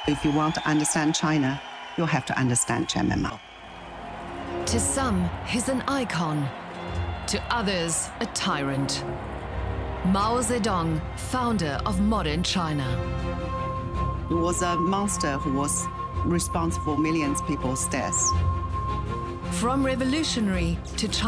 If you want to understand China, you'll have to understand Chairman Mao. To some, he's an icon. To others, a tyrant. Mao Zedong, founder of modern China. He was a monster who was responsible for millions of people's deaths. From revolutionary to